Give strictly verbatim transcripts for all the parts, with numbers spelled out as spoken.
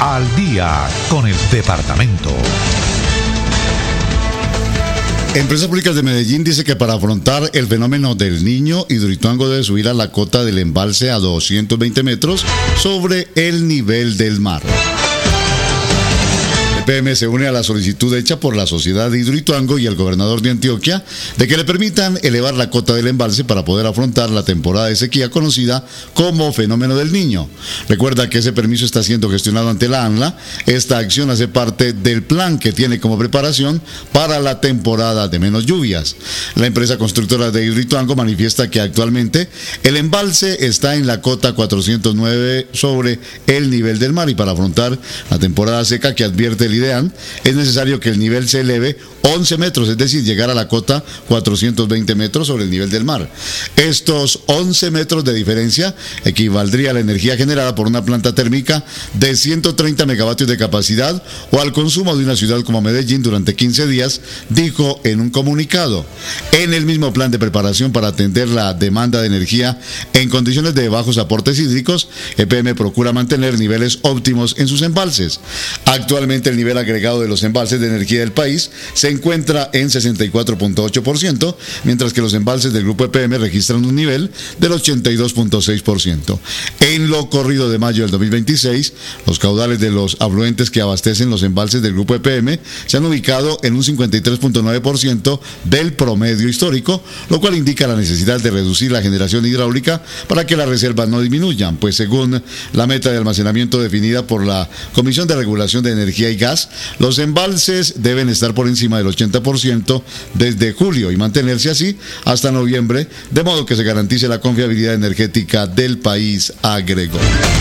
Al día con el departamento. Empresas Públicas de Medellín dice que para afrontar el fenómeno del Niño, Hidroituango debe subir a la cota del embalse a doscientos veinte metros sobre el nivel del mar. E P M se une a la solicitud hecha por la Sociedad de Hidroituango y el gobernador de Antioquia de que le permitan elevar la cota del embalse para poder afrontar la temporada de sequía conocida como fenómeno del Niño. Recuerda que ese permiso está siendo gestionado ante la ANLA. Esta acción hace parte del plan que tiene como preparación para la temporada de menos lluvias. La empresa constructora de Hidroituango manifiesta que actualmente el embalse está en la cota cuatrocientos nueve sobre el nivel del mar y para afrontar la temporada seca que advierte el IDEAN, es necesario que el nivel se eleve once metros, es decir, llegar a la cota cuatrocientos veinte metros sobre el nivel del mar. Estos once metros de diferencia equivaldría a la energía generada por una planta térmica de ciento treinta megavatios de capacidad o al consumo de una ciudad como Medellín durante quince días, dijo en un comunicado. En el mismo plan de preparación para atender la demanda de energía en condiciones de bajos aportes hídricos, E P M procura mantener niveles óptimos en sus embalses. Actualmente el nivel agregado de los embalses de energía del país se encuentra en sesenta y cuatro punto ocho por ciento, mientras que los embalses del Grupo E P M registran un nivel del ochenta y dos punto seis por ciento. En lo corrido de mayo del dos mil veintiséis, los caudales de los afluentes que abastecen los embalses del Grupo E P M se han ubicado en un cincuenta y tres punto nueve por ciento del promedio histórico, lo cual indica la necesidad de reducir la generación hidráulica para que las reservas no disminuyan, pues según la meta de almacenamiento definida por la Comisión de Regulación de Energía y Gas, los embalses deben estar por encima del ochenta por ciento desde julio y mantenerse así hasta noviembre, de modo que se garantice la confiabilidad energética del país, agregó.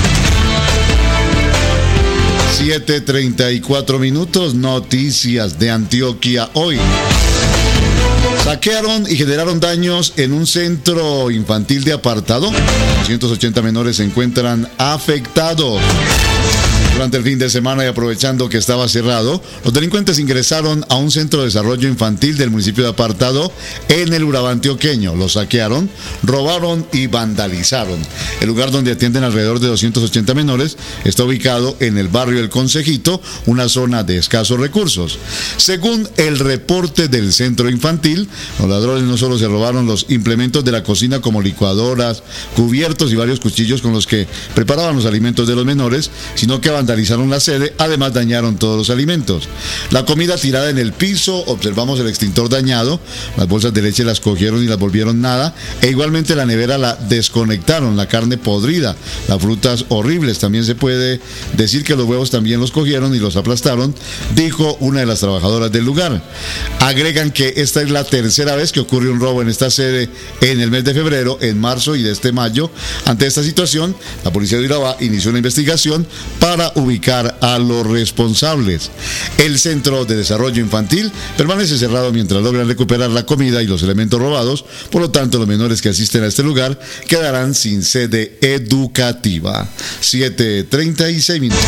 siete treinta y cuatro minutos, noticias de Antioquia hoy. Saquearon y generaron daños en un centro infantil de Apartado. doscientos ochenta menores se encuentran afectados. Durante el fin de semana y aprovechando que estaba cerrado, los delincuentes ingresaron a un centro de desarrollo infantil del municipio de Apartado en el Urabá antioqueño. Los saquearon, robaron y vandalizaron. El lugar donde atienden alrededor de doscientos ochenta menores está ubicado en el barrio El Consejito, una zona de escasos recursos. Según el reporte del centro infantil, los ladrones no solo se robaron los implementos de la cocina como licuadoras, cubiertos y varios cuchillos con los que preparaban los alimentos de los menores, sino que vandalizaron la sede, además dañaron todos los alimentos. La comida tirada en el piso, observamos el extintor dañado, las bolsas de leche las cogieron y las volvieron nada, e igualmente la nevera la desconectaron, la carne podrida, las frutas horribles, también se puede decir que los huevos también los cogieron y los aplastaron, dijo una de las trabajadoras del lugar. Agregan que esta es la tercera vez que ocurre un robo en esta sede en el mes de febrero, en marzo y de este mayo. Ante esta situación, la policía de Urabá inició una investigación para ubicar a los responsables. El centro de desarrollo infantil permanece cerrado mientras logran recuperar la comida y los elementos robados. Por lo tanto, los menores que asisten a este lugar quedarán sin sede educativa. siete treinta y seis minutos.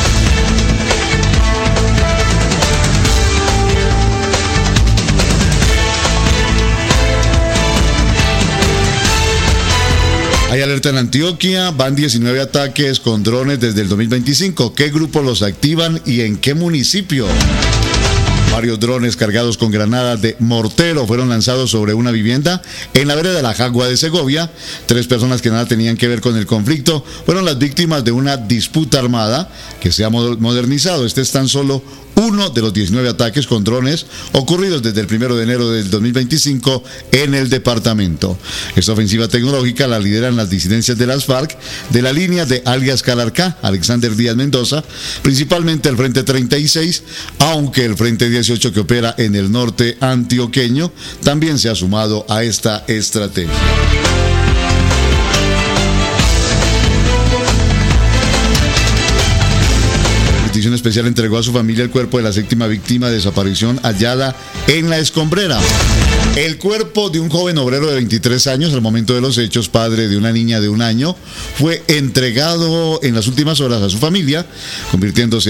Hay alerta en Antioquia, van diecinueve ataques con drones desde el dos mil veinticinco. ¿Qué grupos los activan y en qué municipio? Varios drones cargados con granadas de mortero fueron lanzados sobre una vivienda en la vereda de la Jagua de Segovia. Tres personas que nada tenían que ver con el conflicto fueron las víctimas de una disputa armada que se ha modernizado. Este es tan solo uno de los diecinueve ataques con drones ocurridos desde el primero de enero del dos mil veinticinco en el departamento. Esta ofensiva tecnológica la lideran las disidencias de las FARC de la línea de alias Calarcá, Alexander Díaz Mendoza, principalmente el Frente treinta y seis, aunque el Frente dieciocho que opera en el norte antioqueño también se ha sumado a esta estrategia. Jurisdicción Especial entregó a su familia el cuerpo de la séptima víctima de desaparición hallada en La Escombrera. El cuerpo de un joven obrero de veintitrés años, al momento de los hechos, padre de una niña de un año, fue entregado en las últimas horas a su familia, convirtiéndose